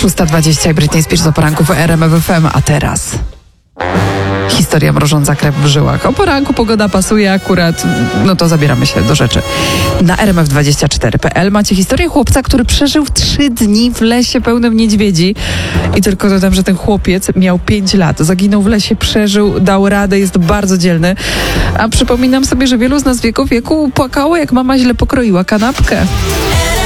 6:20 i Britney Spears o poranku w RMF FM, a teraz historia mrożąca krew w żyłach. O poranku pogoda pasuje akurat, no to zabieramy się do rzeczy. Na rmf24.pl macie historię chłopca, który przeżył 3 dni w lesie pełnym niedźwiedzi. I tylko dodam, że ten chłopiec miał 5 lat. Zaginął w lesie, przeżył, dał radę, jest bardzo dzielny. A przypominam sobie, że wielu z nas w jego wieku płakało, jak mama źle pokroiła kanapkę.